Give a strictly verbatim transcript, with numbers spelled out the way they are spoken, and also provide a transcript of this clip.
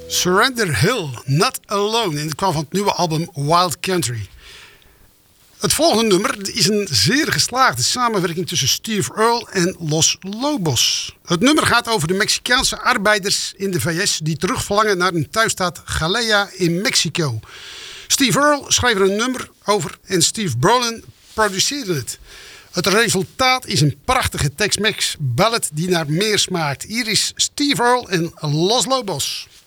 Surrender Hill, Not Alone. En het kwam van het nieuwe album Wild Country. Het volgende nummer is een zeer geslaagde samenwerking tussen Steve Earle en Los Lobos. Het nummer gaat over de Mexicaanse arbeiders in de V S die terugverlangen naar hun thuisstaat Galea in Mexico. Steve Earle schreef er een nummer over en Steve Brolin produceerde het. Het resultaat is een prachtige Tex-Mex ballad die naar meer smaakt. Hier is Steve Earle en Los Lobos.